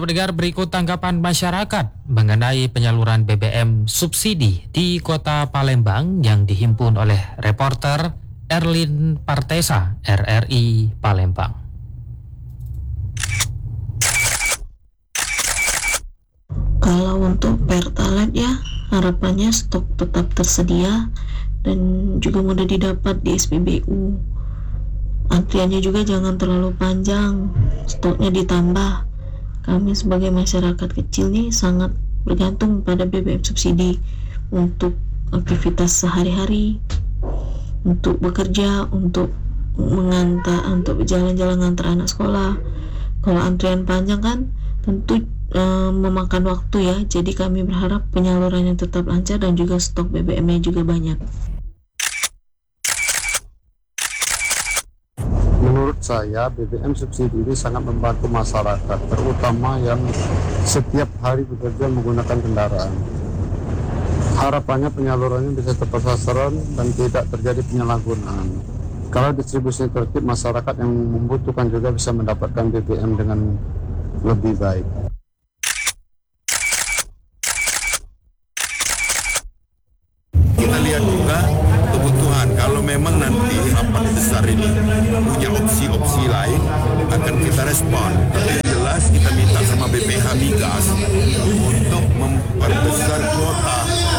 Para pendengar, berikut tanggapan masyarakat mengenai penyaluran BBM subsidi di Kota Palembang yang dihimpun oleh reporter Erlin Partesa, RRI Palembang. Kalau untuk Pertalite ya, harapannya stok tetap tersedia dan juga mudah didapat di SPBU. Antriannya juga jangan terlalu panjang, stoknya ditambah. Kami sebagai masyarakat kecil nih sangat bergantung pada BBM subsidi untuk aktivitas sehari-hari, untuk bekerja, untuk mengantar, untuk jalan-jalan ngantar anak sekolah. Kalau antrian panjang kan tentu memakan waktu ya, jadi kami berharap penyalurannya tetap lancar dan juga stok BBM-nya juga banyak. Menurut saya BBM subsidi ini sangat membantu masyarakat, terutama yang setiap hari bekerja menggunakan kendaraan. Harapannya penyalurannya bisa tepat sasaran dan tidak terjadi penyalahgunaan. Kalau distribusi tertib, masyarakat yang membutuhkan juga bisa mendapatkan BBM dengan lebih baik. Kita lihat juga kebutuhan. Kalau memang nanti rapat besar ini punya opsi-opsi lain, akan kita respon. Tapi jelas kita minta sama BPH Migas untuk memperbesar kuota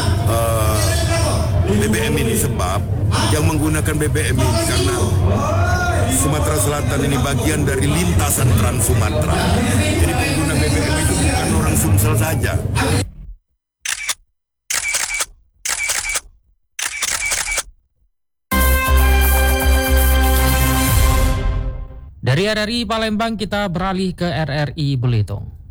BBM ini, sebab yang menggunakan BBM ini karena Sumatera Selatan ini bagian dari lintasan Trans Sumatera. Jadi pengguna BBM itu bukan orang Sumsel saja. Dari RRI Palembang kita beralih ke RRI Belitung.